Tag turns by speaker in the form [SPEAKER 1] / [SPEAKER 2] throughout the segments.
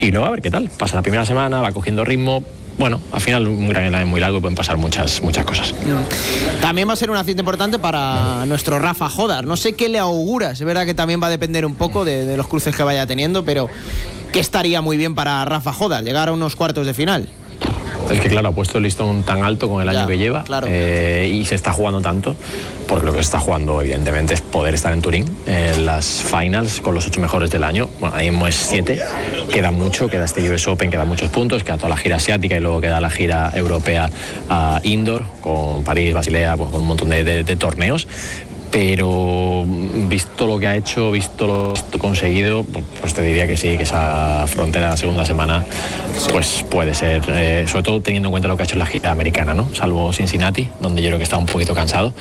[SPEAKER 1] Y luego a ver qué tal. Pasa la primera semana, va cogiendo ritmo. Bueno, al final un Grand Slam es muy largo y pueden pasar muchas cosas.
[SPEAKER 2] También va a ser una cita importante para nuestro Rafa Jodar. No sé qué le auguras. Es verdad que también va a depender un poco de los cruces que vaya teniendo, pero ¿qué estaría muy bien para Rafa Jodar? Llegar a unos cuartos de final.
[SPEAKER 1] Es que claro, ha puesto el listón tan alto con el año que lleva,
[SPEAKER 2] claro.
[SPEAKER 1] Y se está jugando tanto, porque lo que se está jugando evidentemente es poder estar en Turín, en las finals con los 8 mejores del año. Bueno, ahí mismo es 7, queda mucho, queda este US Open, queda muchos puntos, queda toda la gira asiática y luego queda la gira europea indoor, con París, Basilea, pues, con un montón de torneos. Pero visto lo que ha hecho, visto lo que ha conseguido, pues te diría que sí, que esa frontera de la segunda semana pues puede ser, sobre todo teniendo en cuenta lo que ha hecho en la gira americana, ¿no? Salvo Cincinnati, donde yo creo que está un poquito cansado.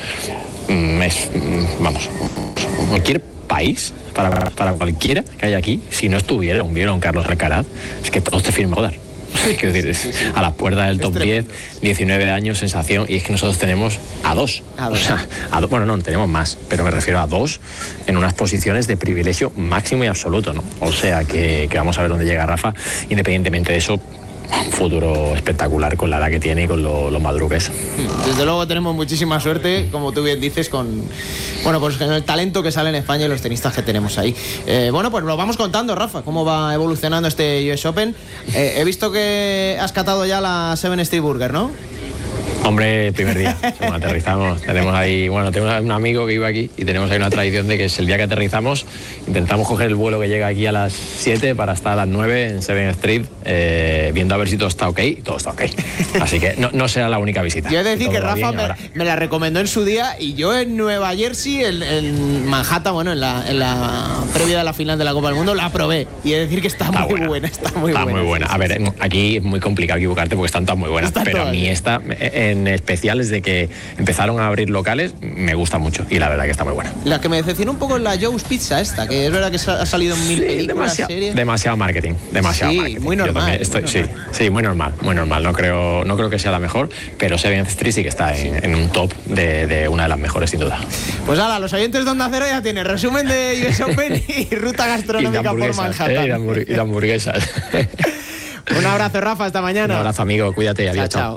[SPEAKER 1] Vamos, cualquier país, para cualquiera que haya aquí, si no estuviera un Carlos Alcaraz, es que todos te firman Jodar. Quiero decir, a la puerta del top 10, 19 años, sensación, y es que nosotros tenemos a dos. O sea, bueno, no, tenemos más, pero me refiero a 2 en unas posiciones de privilegio máximo y absoluto, ¿no? O sea, que vamos a ver dónde llega Rafa, independientemente de eso. Un futuro espectacular con la edad que tiene y con lo maduro que es.
[SPEAKER 2] Desde luego tenemos muchísima suerte, como tú bien dices, con el talento que sale en España y los tenistas que tenemos ahí. Bueno, pues lo vamos contando, Rafa, cómo va evolucionando este US Open. He visto que has catado ya la Seven Street Burger, ¿no?
[SPEAKER 1] Hombre, el primer día, según aterrizamos, tenemos un amigo que vive aquí y tenemos ahí una tradición de que es el día que aterrizamos, intentamos coger el vuelo que llega aquí a las 7 para estar a las 9 en Seven Street, viendo a ver si todo está ok, y todo está ok. Así que no será la única visita.
[SPEAKER 2] Yo he de decir que Rafa me la recomendó en su día, y yo en Nueva Jersey, en Manhattan, bueno, en la previa de la final de la Copa del Mundo, la probé. Y he de decir que está muy buena. Está muy buena.
[SPEAKER 1] A ver, aquí es muy complicado equivocarte porque están todas muy buenas, pero a mí esta... En especial desde que empezaron a abrir locales, me gusta mucho y la verdad que está muy buena.
[SPEAKER 2] La que me decepcionó un poco es la Joe's Pizza esta, que es verdad que ha salido en 1000 películas, series.
[SPEAKER 1] Demasiado marketing, marketing.
[SPEAKER 2] Muy normal.
[SPEAKER 1] Sí, muy normal. No creo que sea la mejor, pero Seven Street sí que está en un top de una de las mejores, sin duda.
[SPEAKER 2] Pues ala, los oyentes de Onda Cero ya tienen resumen de US Open y ruta gastronómica por Manhattan.
[SPEAKER 1] Y de hamburguesas.
[SPEAKER 2] Un abrazo, Rafa, hasta mañana.
[SPEAKER 1] Un abrazo, amigo, cuídate, adiós,
[SPEAKER 2] chao.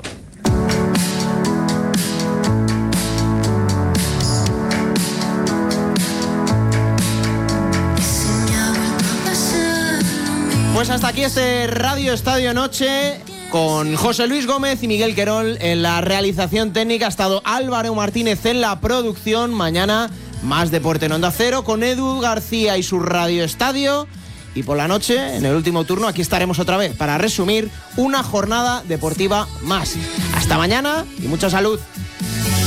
[SPEAKER 2] Pues hasta aquí este Radio Estadio Noche con José Luis Gómez y Miguel Querol en la realización técnica. Ha estado Álvaro Martínez en la producción. Mañana más deporte en Onda Cero con Edu García y su Radio Estadio. Y por la noche, en el último turno, aquí estaremos otra vez para resumir una jornada deportiva más. Hasta mañana y mucha salud.